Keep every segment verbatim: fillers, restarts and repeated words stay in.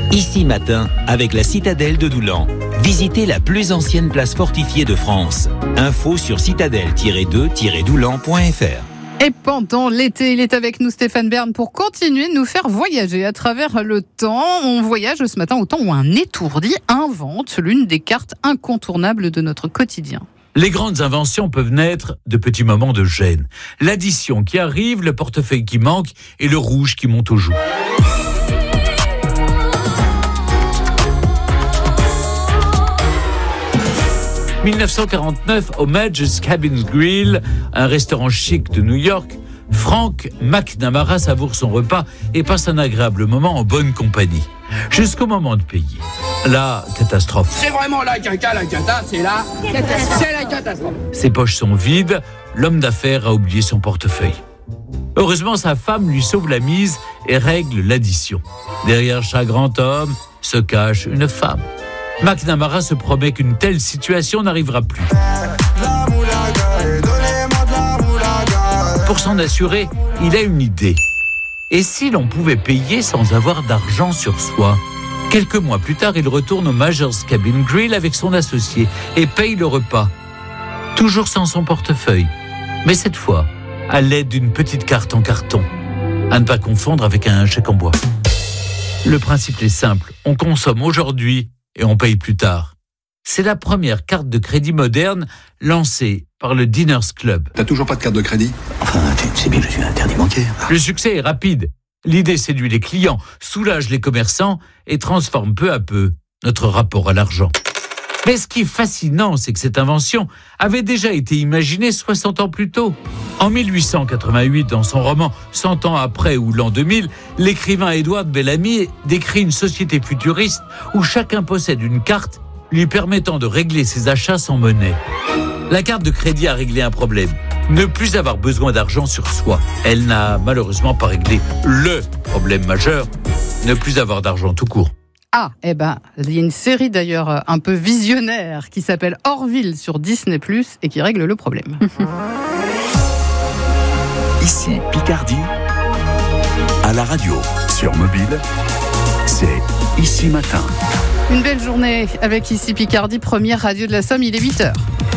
Ici matin, avec la citadelle de Doulan. Visitez la plus ancienne place fortifiée de France. Info sur citadelle tiret deux tiret doulan point f r. Et pendant l'été, il est avec nous, Stéphane Bern, pour continuer de nous faire voyager à travers le temps. On voyage ce matin au temps où un étourdi invente l'une des cartes incontournables de notre quotidien. Les grandes inventions peuvent naître de petits moments de gêne. L'addition qui arrive, le portefeuille qui manque et le rouge qui monte aux joues. dix-neuf cent quarante-neuf, au Major's Cabin Grill, un restaurant chic de New York, Frank McNamara savoure son repas et passe un agréable moment en bonne compagnie. Jusqu'au moment de payer. La catastrophe. C'est vraiment la caca, la cata, c'est la catastrophe. C'est la catastrophe. Ses poches sont vides, l'homme d'affaires a oublié son portefeuille. Heureusement, sa femme lui sauve la mise et règle l'addition. Derrière chaque grand homme se cache une femme. McNamara se promet qu'une telle situation n'arrivera plus. Pour s'en assurer, il a une idée. Et si l'on pouvait payer sans avoir d'argent sur soi ? Quelques mois plus tard, il retourne au Major's Cabin Grill avec son associé et paye le repas. Toujours sans son portefeuille, mais cette fois, à l'aide d'une petite carte en carton. À ne pas confondre avec un chèque en bois. Le principe est simple, on consomme aujourd'hui et on paye plus tard. C'est la première carte de crédit moderne lancée par le Diners Club. T'as toujours pas de carte de crédit ? Enfin, tu sais bien que je suis interdit bancaire. Le succès est rapide. L'idée séduit les clients, soulage les commerçants et transforme peu à peu notre rapport à l'argent. Mais ce qui est fascinant, c'est que cette invention avait déjà été imaginée soixante ans plus tôt. En mille huit cent quatre-vingt-huit, dans son roman cent ans après ou l'an deux mille, l'écrivain Edward Bellamy décrit une société futuriste où chacun possède une carte lui permettant de régler ses achats sans monnaie. La carte de crédit a réglé un problème. Ne plus avoir besoin d'argent sur soi. Elle n'a malheureusement pas réglé le problème majeur, ne plus avoir d'argent tout court. Ah, eh ben, il y a une série d'ailleurs un peu visionnaire qui s'appelle Orville sur Disney plus, et qui règle le problème. Ici Picardie, à la radio, sur mobile, c'est Ici Matin. Une belle journée avec Ici Picardie, première radio de la Somme, il est huit heures.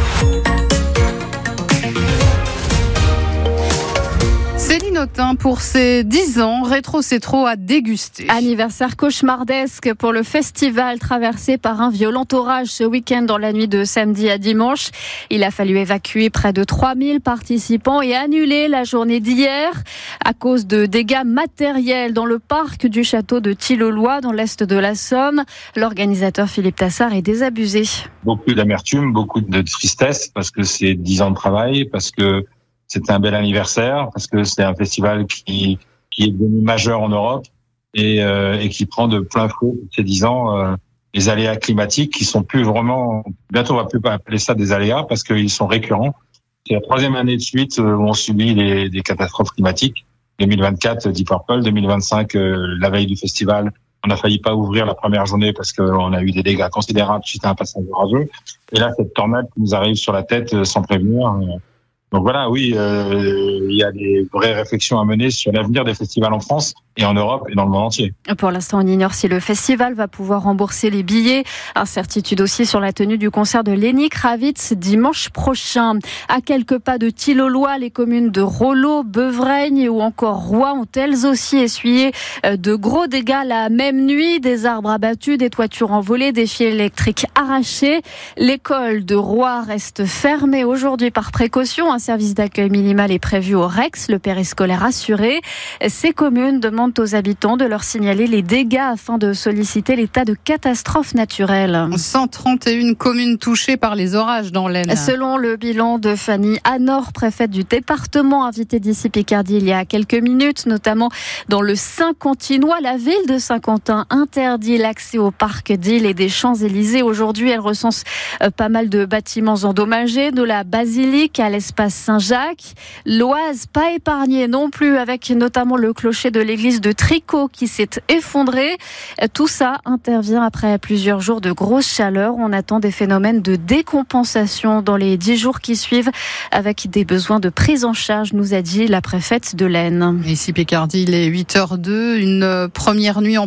Céline Autain, pour ses dix ans, Rétro C'est Trop à déguster. Anniversaire cauchemardesque pour le festival traversé par un violent orage ce week-end dans la nuit de samedi à dimanche. Il a fallu évacuer près de trois mille participants et annuler la journée d'hier à cause de dégâts matériels dans le parc du château de Tilloloy dans l'est de la Somme. L'organisateur Philippe Tassard est désabusé. Beaucoup d'amertume, beaucoup de tristesse parce que c'est dix ans de travail, parce que c'était un bel anniversaire, parce que c'est un festival qui qui est devenu majeur en Europe et, euh, et qui prend de plein fouet ces dix ans euh, les aléas climatiques qui sont plus vraiment, bientôt on va plus appeler ça des aléas parce qu'ils sont récurrents. C'est la troisième année de suite où on subit les, des catastrophes climatiques. deux mille vingt-quatre, Deep Purple, deux mille vingt-cinq, euh, la veille du festival, on a failli pas ouvrir la première journée parce qu'on a eu des dégâts considérables suite à un passage orageux. Et là, cette tornade qui nous arrive sur la tête euh, sans prévenir. Euh, Donc voilà, oui, euh, il y a des vraies réflexions à mener sur l'avenir des festivals en France et en Europe et dans le monde entier. Pour l'instant, on ignore si le festival va pouvoir rembourser les billets. Incertitude aussi sur la tenue du concert de Lenny Kravitz dimanche prochain. À quelques pas de Tilloloy, les communes de Rollo, Beuvreigne ou encore Roy ont elles aussi essuyé de gros dégâts la même nuit. Des arbres abattus, des toitures envolées, des fils électriques arrachés. L'école de Roy reste fermée aujourd'hui par précaution. Un service d'accueil minimal est prévu au Rex, le périscolaire assuré. Ces communes demandent aux habitants de leur signaler les dégâts afin de solliciter l'état de catastrophe naturelle. cent trente et une communes touchées par les orages dans l'Aisne. Selon le bilan de Fanny Anor, préfète du département, invitée d'ici Picardie il y a quelques minutes, notamment dans le Saint-Quentinois, la ville de Saint-Quentin interdit l'accès au parc d'Île et des Champs-Élysées. Aujourd'hui, elle recense pas mal de bâtiments endommagés, de la basilique à l'espace Saint-Jacques. L'Oise, pas épargnée non plus, avec notamment le clocher de l'église de Tricot qui s'est effondré. Tout ça intervient après plusieurs jours de grosse chaleur. On attend des phénomènes de décompensation dans les dix jours qui suivent, avec des besoins de prise en charge, nous a dit la préfète de l'Aisne. Ici Picardie, il est huit heures zéro deux, une première nuit en